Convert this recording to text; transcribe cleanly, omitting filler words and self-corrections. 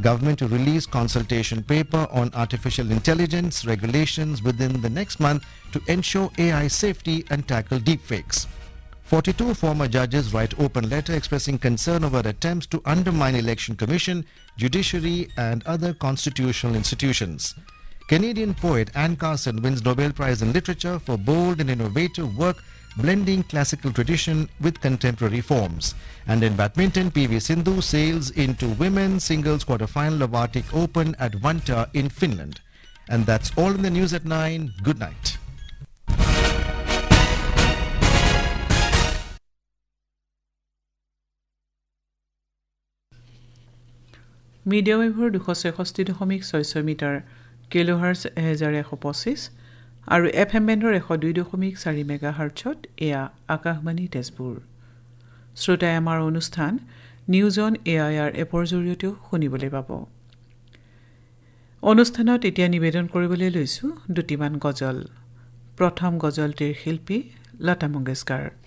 government to release consultation paper on artificial intelligence regulations within the next month to ensure AI safety and tackle deepfakes. 42 former judges write open letter expressing concern over attempts to undermine Election Commission, judiciary and other constitutional institutions. Canadian poet Anne Carson wins Nobel Prize in Literature for bold and innovative work blending classical tradition with contemporary forms. And in badminton, PV Sindhu sails into women's singles quarterfinal of Arctic Open at Vantaa in Finland. And that's all in the news at 9. Good night. Medium wave 266.6 metre কিলোহাৰ্টজ 1125 আৰু FM বেণ্ডৰ 102.4 মেগাহাৰ্টজত এয়া আকাশবাণী তেজপুৰ। শ্ৰোতাই আমাৰ অনুষ্ঠান news on AIR এপৰ জৰিয়তেও শুনিবলৈ পাব। অনুষ্ঠানত এতিয়া নিবেদন কৰিবলৈ লৈছোঁ দুটিমান গজল। প্ৰথম গজলটিৰ শিল্পী লতা মংগেশকাৰ।